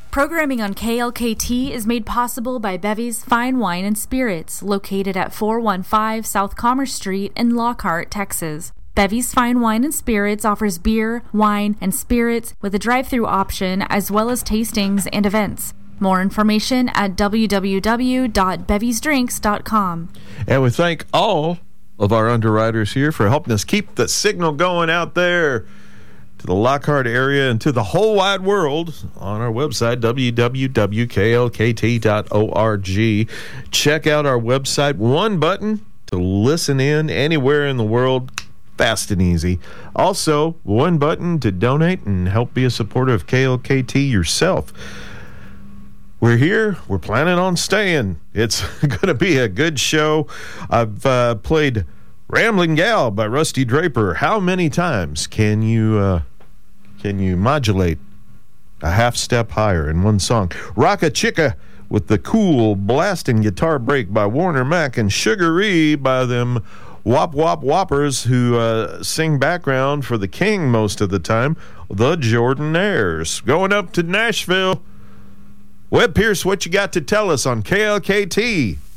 Programming on KLKT is made possible by Bevy's Fine Wine and Spirits, located at 415 South Commerce Street in Lockhart, Texas. Bevy's Fine Wine and Spirits offers beer, wine, and spirits with a drive-thru option as well as tastings and events. More information at www.bevysdrinks.com. And we thank all of our underwriters here for helping us keep the signal going out there to the Lockhart area and to the whole wide world on our website, www.klkt.org. Check out our website. One button to listen in anywhere in the world, fast and easy. Also, one button to donate and help be a supporter of KLKT yourself. We're here. We're planning on staying. It's going to be a good show. I've played Rambling Gal by Rusty Draper. How many times can you modulate a half step higher in one song? Rock a Chicka with the cool blasting guitar break by Warner Mac, and Sugaree by them Wop Wop Whoppers, who sing background for the King most of the time, the Jordanaires. Going up to Nashville. Webb Pierce, what you got to tell us on KLKT?